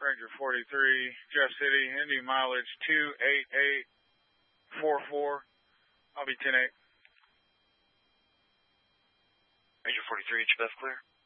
Ranger 43, Jeff City, Indy mileage 28844. I'll be 10-8. Ranger 43, HF clear.